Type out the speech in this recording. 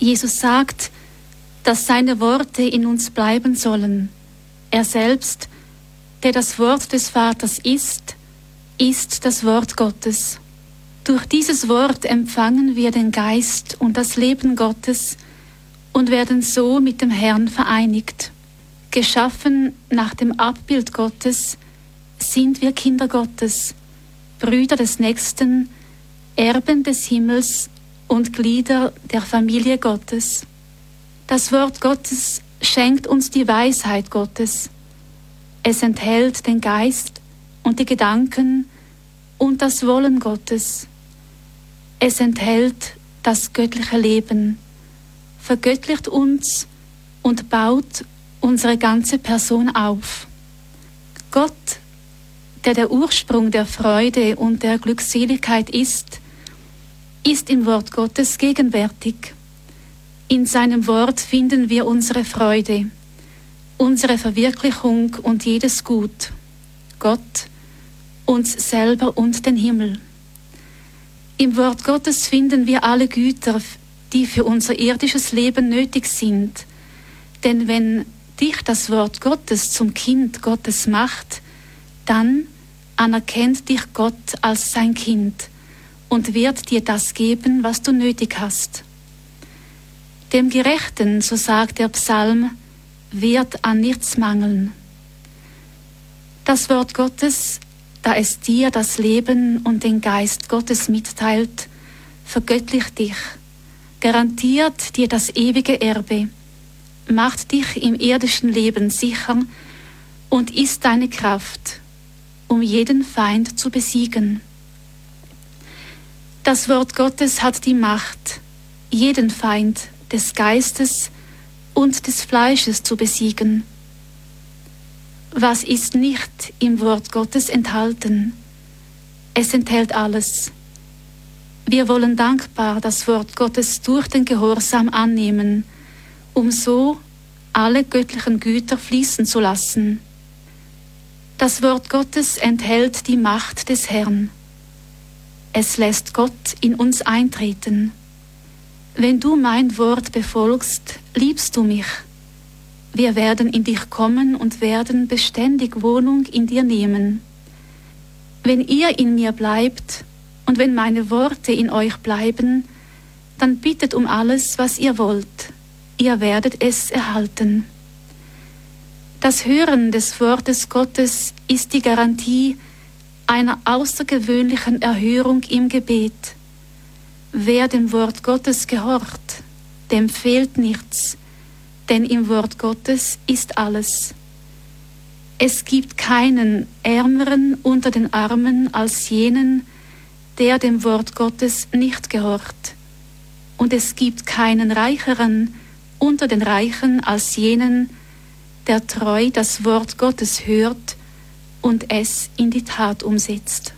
Jesus sagt, dass seine Worte in uns bleiben sollen. Er selbst, der das Wort des Vaters ist das Wort Gottes. Durch dieses Wort empfangen wir den Geist und das Leben Gottes und werden so mit dem Herrn vereinigt. Geschaffen nach dem Abbild Gottes sind wir Kinder Gottes, Brüder des Nächsten, Erben des Himmels und Glieder der Familie Gottes. Das Wort Gottes schenkt uns die Weisheit Gottes. Es enthält den Geist und die Gedanken und das Wollen Gottes. Es enthält das göttliche Leben, vergöttlicht uns und baut unsere ganze Person auf. Gott, der Ursprung der Freude und der Glückseligkeit ist im Wort Gottes gegenwärtig. In seinem Wort finden wir unsere Freude, unsere Verwirklichung und jedes Gut. Gott, uns selber und den Himmel. Im Wort Gottes finden wir alle Güter, die für unser irdisches Leben nötig sind. Denn wenn dich das Wort Gottes zum Kind Gottes macht, dann anerkennt dich Gott als sein Kind und wird dir das geben, was du nötig hast. Dem Gerechten, so sagt der Psalm, wird an nichts mangeln. Das Wort Gottes, da es dir das Leben und den Geist Gottes mitteilt, vergöttlicht dich, garantiert dir das ewige Erbe, macht dich im irdischen Leben sicher und ist deine Kraft, um jeden Feind zu besiegen. Das Wort Gottes hat die Macht, jeden Feind des Geistes und des Fleisches zu besiegen. Was ist nicht im Wort Gottes enthalten? Es enthält alles. Wir wollen dankbar das Wort Gottes durch den Gehorsam annehmen, um so alle göttlichen Güter fließen zu lassen. Das Wort Gottes enthält die Macht des Herrn. Es lässt Gott in uns eintreten. Wenn du mein Wort befolgst, liebst du mich. Wir werden in dich kommen und werden beständig Wohnung in dir nehmen. Wenn ihr in mir bleibt und wenn meine Worte in euch bleiben, dann bittet um alles, was ihr wollt. Ihr werdet es erhalten. Das Hören des Wortes Gottes ist die Garantie einer außergewöhnlichen Erhörung im Gebet. Wer dem Wort Gottes gehorcht, dem fehlt nichts, denn im Wort Gottes ist alles. Es gibt keinen Ärmeren unter den Armen als jenen, der dem Wort Gottes nicht gehorcht. Und es gibt keinen Reicheren unter den Reichen als jenen, der treu das Wort Gottes hört und es in die Tat umsetzt.